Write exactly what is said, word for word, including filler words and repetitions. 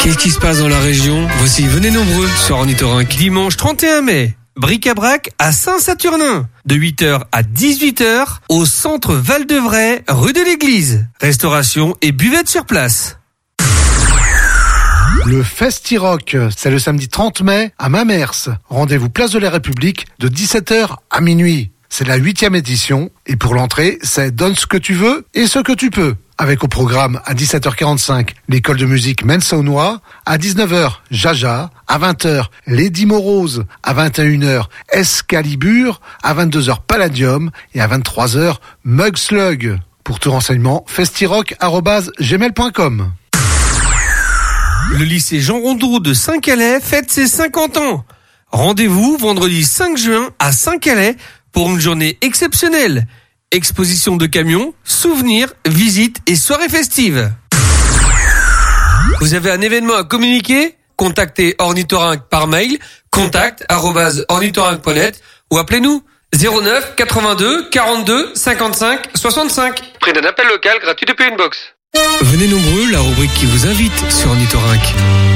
Qu'est-ce qui se passe dans la région? Voici, venez nombreux sur Ornithorynque. Dimanche trente et un mai, bric-à-brac à Saint-Saturnin. De huit heures à dix-huit heures, au centre Val-de-Vray, rue de l'Église. Restauration et buvette sur place. Le Festi-Rock, c'est le samedi trente mai à Mamers. Rendez-vous place de la République de dix-sept heures à minuit. C'est la huitième édition et pour l'entrée, c'est donne ce que tu veux et ce que tu peux. Avec au programme à dix-sept heures quarante-cinq, l'école de musique Mensonnois, à dix-neuf heures, Jaja, à vingt heures, Lady Morose, à vingt et une heures, Excalibur, à vingt-deux heures, Palladium et à vingt-trois heures, Mug Slug. Pour tout renseignement, festirock arobase gmail point com. Le lycée Jean Rondeau de Saint-Calais fête ses cinquante ans. Rendez-vous vendredi cinq juin à Saint-Calais pour une journée exceptionnelle. Exposition de camions, souvenirs, visites et soirées festives. Vous avez un événement à communiquer? Contactez Ornithorynque par mail, contact arobase ornithorynque point net ou appelez-nous zéro neuf quatre-vingt-deux quarante-deux cinquante-cinq soixante-cinq. Prix d'un appel local gratuit depuis une box. Venez nombreux, la rubrique qui vous invite sur Ornithorynque.